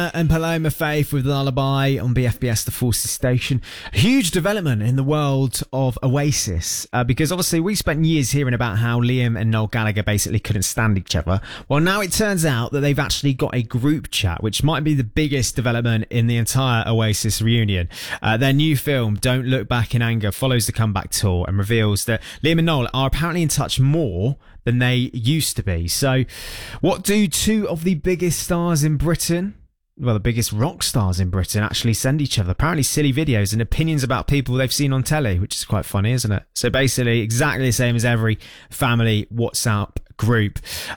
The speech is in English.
And Paloma Faith with Lullaby on BFBS The Forces Station. A huge development in the world of Oasis, because obviously we spent years hearing about how Liam and Noel Gallagher basically couldn't stand each other. Well, now it turns out that they've actually got a group chat, which might be the biggest development in the entire Oasis reunion. Their new film, Don't Look Back in Anger, follows the comeback tour and reveals that Liam and Noel are apparently in touch more than they used to be. So what do two of the biggest stars in Britain, well, the biggest rock stars in Britain, actually send each other? Apparently silly videos and opinions about people they've seen on telly, which is quite funny, isn't it? So basically exactly the same as every family WhatsApp group.